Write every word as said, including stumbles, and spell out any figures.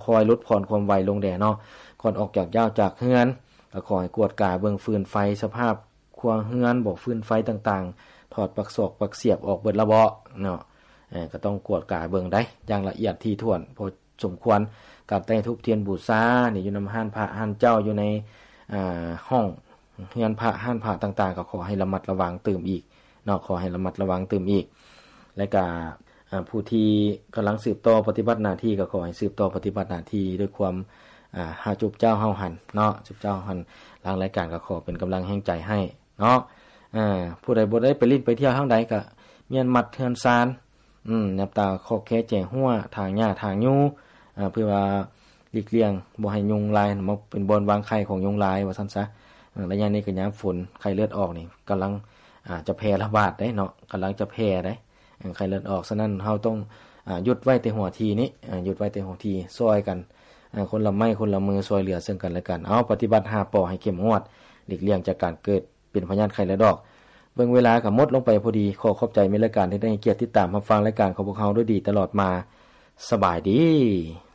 คอยลดผ่อนความไวลงแด่เนาะก่อนออกจากยาวจากเฮือนก็ขอให้กวดกาเบิ่งฟืนไฟสภาพครัวเฮือนบ่ฟืนไฟต่างๆถอดปลั๊กซอกปลั๊กเสียบออกเบิดละบ่เนาะเอ่อก็ต้องกวดกาเบิ่งได้อย่างละเอียดถี่ถ้วนพอสมควรการแต่งทูปเทียนบูชานี่อยู่นำห้านพระห้านเจ้าอยู่ในอ่าห้องเฮือนพระห้านพระต่างๆก็ขอให้ระมัดระวังเติมอีกเนาะขอให้ระมัดระวังเติมอีกและก็ผู้ที่กำลังสืบต่อปฏิบัติหน้าที่ก็ขอให้สืบต่อปฏิบัติหน้าที่ด้วยความอ่าหาจุบเจ้าเฮาหันเนาะจุบเจ้าหันหลังรายการก็ขอเป็นกำลังแห่งใจให้เนาะอ่าผู้ใดบ่ได้ไปลิ้นไปเที่ยวทางใดก็เมียนมัดเฮือนซานอืมนับตาคอกแค่แจ้งหัวทางหญ้าทางยูอ่าเพื่อว่าหลีกเลี่ยงบ่ให้ยุงลายมาเป็นบ่อนวางไข่ของยุงลายว่าซั่นซะระยะนี้ก็ยามฝนไข้เลือดออกนี่กำลังอ่าจะแพร่ระบาดได้เนาะกำลังจะแพร่ได้ไข้เลือดออกฉะนั้นเฮาต้องอ่าหยุดไว้แต่หัวทีนี้อ่าหยุดไว้แต่หัวทีซอยกันอ่าคนละไม้คนละมือซอยเหลือซึ่งกันและกันเอาปฏิบัติห้าปอให้เข้มงวดหลีกเลี่ยงจากการเกิดเป็นพยาธิไข้เลือดออกเบิ่งเวลาก็หมดลงไปพอดีขอขอบใจในรายการที่ได้ให้เกียรติติดตามรับฟังรายการของพวกเฮาด้วยดีตลอดมาสบายดี